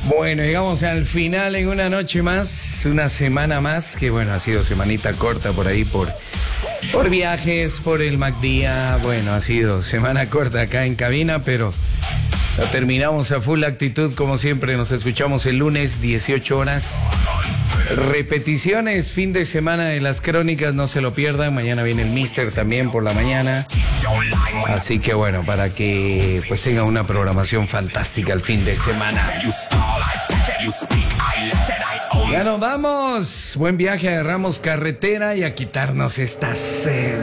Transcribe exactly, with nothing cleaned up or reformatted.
Bueno, llegamos al final en una noche más, una semana más, que bueno, ha sido semanita corta por ahí, por, por viajes, por el MacDía. Bueno, ha sido semana corta acá en cabina, pero la terminamos a full actitud como siempre. Nos escuchamos el lunes, dieciocho horas. Repeticiones, fin de semana de las crónicas, no se lo pierdan. Mañana viene el Mister también por la mañana. Así que bueno, para que pues tengan una programación fantástica el fin de semana. Ya nos vamos. Buen viaje, agarramos carretera y a quitarnos esta sed.